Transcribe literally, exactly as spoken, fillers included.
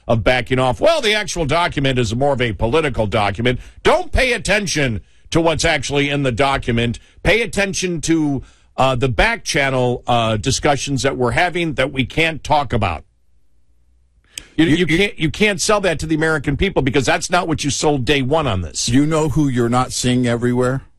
of backing off. Well, the actual document is more of a political document. Don't pay attention to what's actually in the document. Pay attention to uh, the back channel uh, discussions that we're having that we can't talk about. You, you, you can't you can't sell that to the American people because that's not what you sold day one on this. You know who you're not seeing everywhere?